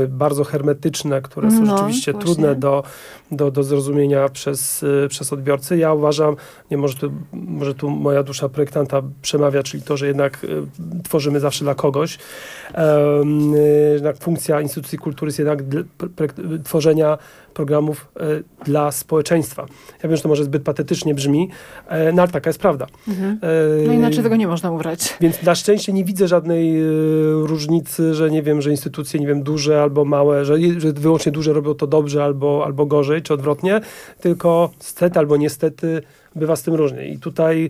bardzo hermetyczne, które są rzeczywiście właśnie trudne do zrozumienia przez odbiorcy. Ja uważam, może tu moja dusza projektanta przemawia, czyli to, że jednak tworzymy zawsze dla kogoś. Jednak funkcja instytucji kultury jest jednak tworzenia programów dla społeczeństwa. Ja wiem, że to może zbyt patetycznie brzmi, no ale taka jest prawda. No inaczej tego nie można ubrać. Więc na szczęście nie widzę żadnej różnicy, że nie wiem, że instytucje, nie wiem, duże albo małe, że wyłącznie duże robią to dobrze albo gorzej, czy odwrotnie, tylko stety albo niestety bywa z tym różnie. I tutaj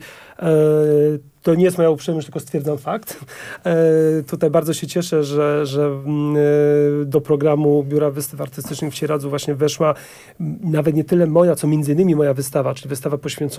to nie jest moja uprzejmość, tylko stwierdzam fakt. Tutaj bardzo się cieszę, że do programu Biura Wystaw Artystycznych w Sieradzu właśnie weszła nawet nie tyle moja, co między innymi moja wystawa, czyli wystawa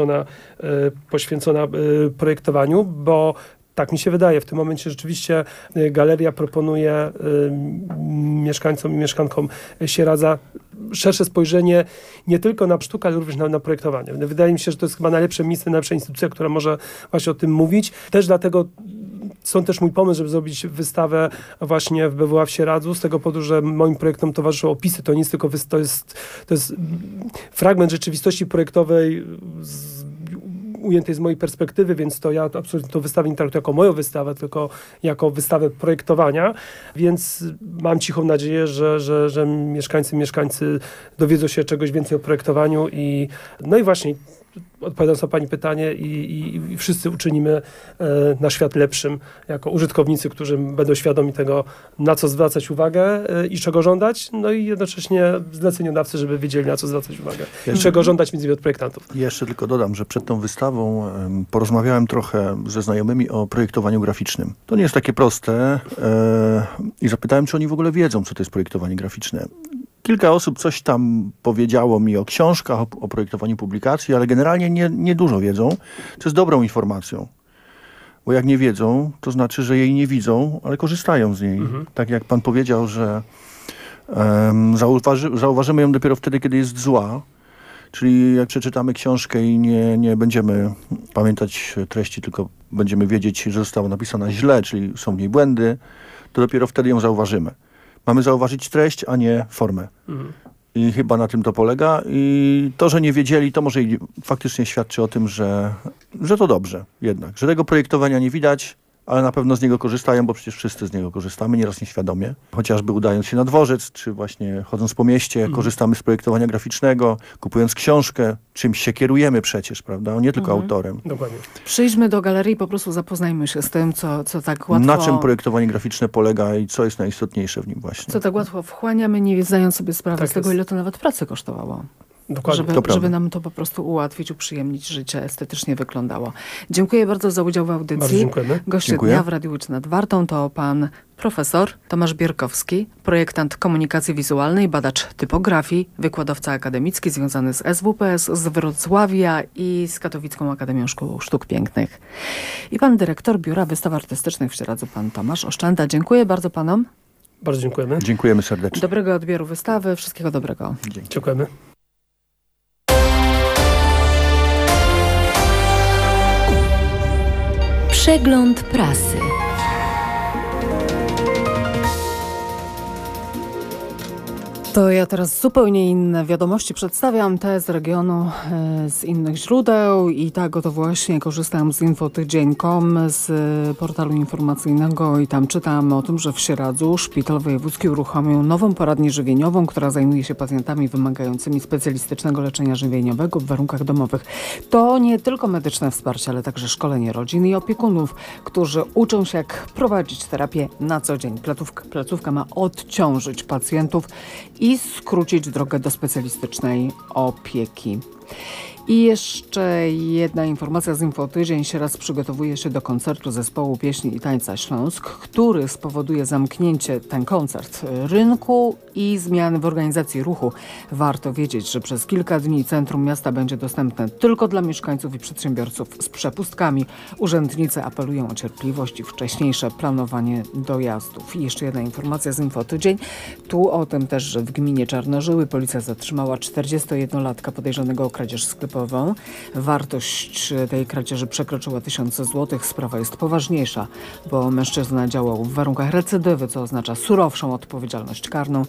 poświęcona projektowaniu, bo tak mi się wydaje. W tym momencie rzeczywiście galeria proponuje mieszkańcom i mieszkankom Sieradza szersze spojrzenie nie tylko na sztukę, ale również na projektowanie. Wydaje mi się, że to jest chyba najlepsze miejsce, najlepsza instytucja, która może właśnie o tym mówić. Też dlatego stąd też mój pomysł, żeby zrobić wystawę właśnie w BWA w Sieradzu, z tego powodu, że moim projektom towarzyszą opisy. To nie jest tylko to jest fragment rzeczywistości projektowej ujętej z mojej perspektywy, więc to ja absolutnie tę wystawę nie traktuję jako moją wystawę, tylko jako wystawę projektowania, więc mam cichą nadzieję, że mieszkańcy dowiedzą się czegoś więcej o projektowaniu no i właśnie odpowiadając na pani pytanie i wszyscy uczynimy na świat lepszym jako użytkownicy, którzy będą świadomi tego, na co zwracać uwagę i czego żądać, no i jednocześnie zleceniodawcy, żeby wiedzieli, na co zwracać uwagę i czego żądać między innymi od projektantów. Jeszcze tylko dodam, że przed tą wystawą porozmawiałem trochę ze znajomymi o projektowaniu graficznym. To nie jest takie proste i zapytałem, czy oni w ogóle wiedzą, co to jest projektowanie graficzne. Kilka osób coś tam powiedziało mi o książkach, o projektowaniu publikacji, ale generalnie nie dużo wiedzą, co jest dobrą informacją. Bo jak nie wiedzą, to znaczy, że jej nie widzą, ale korzystają z niej. Tak jak pan powiedział, że zauważymy ją dopiero wtedy, kiedy jest zła. Czyli jak przeczytamy książkę i nie będziemy pamiętać treści, tylko będziemy wiedzieć, że została napisana źle, czyli są w niej błędy, to dopiero wtedy ją zauważymy. Mamy zauważyć treść, a nie formę. I chyba na tym to polega. I to, że nie wiedzieli, to może i faktycznie świadczy o tym, że to dobrze jednak. Że tego projektowania nie widać, ale na pewno z niego korzystają, bo przecież wszyscy z niego korzystamy, nieraz nieświadomie. Chociażby udając się na dworzec, czy właśnie chodząc po mieście, korzystamy z projektowania graficznego, kupując książkę, czymś się kierujemy przecież, prawda? Nie tylko autorem. Dokładnie. Przyjdźmy do galerii i po prostu zapoznajmy się z tym, co tak łatwo... Na czym projektowanie graficzne polega i co jest najistotniejsze w nim właśnie. Co tak łatwo wchłaniamy, nie zdając sobie sprawy Tak z tego, jest. ile to nawet pracy kosztowało. Dokładnie. Żeby nam to po prostu ułatwić, uprzyjemnić życie, estetycznie wyglądało. Dziękuję bardzo za udział w audycji. Bardzo dziękujemy. Goście dnia w Radiu Łódź nad Wartą to pan profesor Tomasz Bierkowski, projektant komunikacji wizualnej, badacz typografii, wykładowca akademicki związany z SWPS z Wrocławia i z Katowicką Akademią Szkół Sztuk Pięknych. I pan dyrektor Biura Wystaw Artystycznych w Sieradzu, pan Tomasz Oszczęda. Dziękuję bardzo panom. Bardzo dziękujemy. Dziękujemy serdecznie. Dobrego odbioru wystawy. Wszystkiego dobrego. Dziękujemy. Przegląd prasy. To ja teraz zupełnie inne wiadomości przedstawiam, te z regionu, z innych źródeł i tak oto właśnie korzystam z infotydzień.com, z portalu informacyjnego i tam czytam o tym, że w Sieradzu Szpital Wojewódzki uruchomił nową poradnię żywieniową, która zajmuje się pacjentami wymagającymi specjalistycznego leczenia żywieniowego w warunkach domowych. To nie tylko medyczne wsparcie, ale także szkolenie rodzin i opiekunów, którzy uczą się, jak prowadzić terapię na co dzień. Placówka ma odciążyć pacjentów i skrócić drogę do specjalistycznej opieki. I jeszcze jedna informacja z Infotydzień. Sieradz przygotowuje się do koncertu zespołu pieśni i tańca Śląsk, który spowoduje zamknięcie, ten koncert, rynku i zmiany w organizacji ruchu. Warto wiedzieć, że przez kilka dni centrum miasta będzie dostępne tylko dla mieszkańców i przedsiębiorców z przepustkami. Urzędnicy apelują o cierpliwość i wcześniejsze planowanie dojazdów. I jeszcze jedna informacja z Infotydzień. Tu o tym też, że w gminie Czarnożyły policja zatrzymała 41-latka podejrzanego o kradzież sklepową. Wartość tej kradzieży przekroczyła 1000 zł. Sprawa jest poważniejsza, bo mężczyzna działał w warunkach recydywy, co oznacza surowszą odpowiedzialność karną.